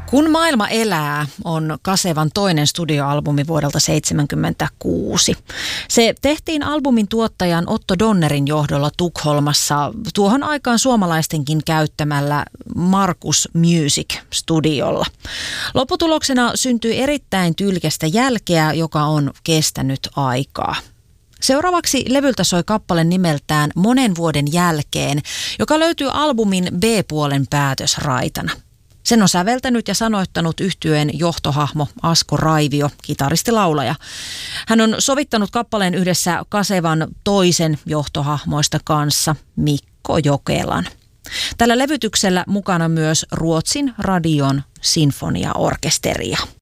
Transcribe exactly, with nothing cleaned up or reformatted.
Kun maailma elää on Kasevan toinen studioalbumi vuodelta seitsemänkymmentäkuusi. Se tehtiin albumin tuottajan Otto Donnerin johdolla Tukholmassa tuohon aikaan suomalaistenkin käyttämällä Markus Music-studiolla. Lopputuloksena syntyi erittäin tyylikästä jälkeä, joka on kestänyt aikaa. Seuraavaksi levyltä soi kappale nimeltään Monen vuoden jälkeen, joka löytyy albumin B-puolen päätösraitana. Sen on säveltänyt ja sanoittanut yhtyeen johtohahmo Asko Raivio, kitaristi-laulaja. Hän on sovittanut kappaleen yhdessä Kasevan toisen johtohahmoista kanssa, Mikko Jokelan. Tällä levytyksellä mukana myös Ruotsin radion sinfoniaorkesteria.